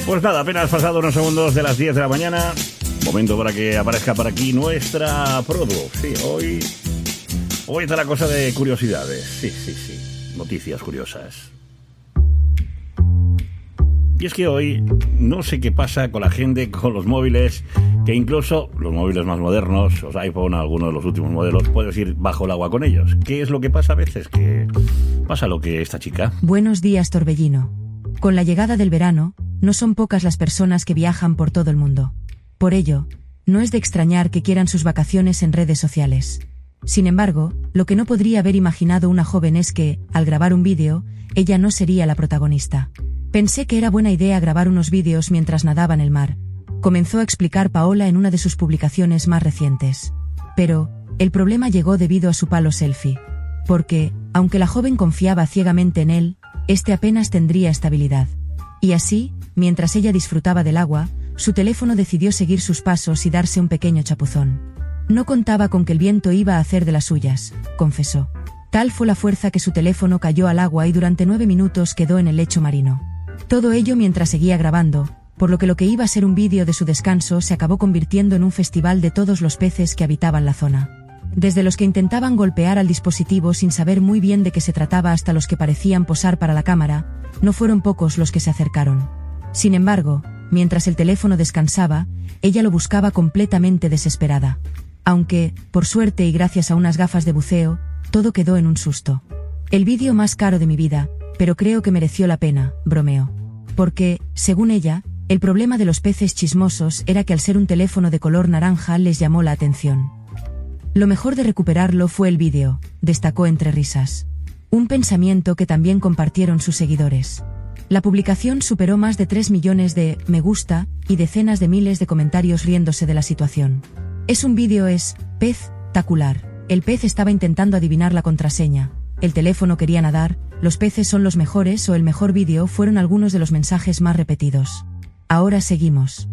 Pues nada, apenas pasado unos segundos de las 10 de la mañana. Momento para que aparezca por aquí nuestra Produ. Sí, hoy está la cosa de curiosidades. Sí. Noticias curiosas. Y es que hoy no sé qué pasa con la gente, con los móviles, que incluso los móviles más modernos, los iPhone, algunos de los últimos modelos, puedes ir bajo el agua con ellos. ¿Qué es lo que pasa a veces? Que pasa lo que esta chica. Buenos días, Torbellino. Con la llegada del verano, no son pocas las personas que viajan por todo el mundo. Por ello, no es de extrañar que quieran sus vacaciones en redes sociales. Sin embargo, lo que no podría haber imaginado una joven es que, al grabar un vídeo, ella no sería la protagonista. Pensé que era buena idea grabar unos vídeos mientras nadaba en el mar, comenzó a explicar Paola en una de sus publicaciones más recientes. Pero, el problema llegó debido a su palo selfie. Porque, aunque la joven confiaba ciegamente en él, este apenas tendría estabilidad. Y así, mientras ella disfrutaba del agua, su teléfono decidió seguir sus pasos y darse un pequeño chapuzón. No contaba con que el viento iba a hacer de las suyas, confesó. Tal fue la fuerza que su teléfono cayó al agua y durante 9 minutos quedó en el lecho marino. Todo ello mientras seguía grabando, por lo que iba a ser un vídeo de su descanso se acabó convirtiendo en un festival de todos los peces que habitaban la zona. Desde los que intentaban golpear al dispositivo sin saber muy bien de qué se trataba hasta los que parecían posar para la cámara, no fueron pocos los que se acercaron. Sin embargo, mientras el teléfono descansaba, ella lo buscaba completamente desesperada. Aunque, por suerte y gracias a unas gafas de buceo, todo quedó en un susto. El vídeo más caro de mi vida, pero creo que mereció la pena, bromeó. Porque, según ella, el problema de los peces chismosos era que al ser un teléfono de color naranja les llamó la atención. Lo mejor de recuperarlo fue el vídeo, destacó entre risas. Un pensamiento que también compartieron sus seguidores. La publicación superó más de 3 millones de me gusta y decenas de miles de comentarios riéndose de la situación. Es un vídeo pez-tacular. El pez estaba intentando adivinar la contraseña. El teléfono quería nadar, los peces son los mejores o el mejor vídeo fueron algunos de los mensajes más repetidos. Ahora seguimos.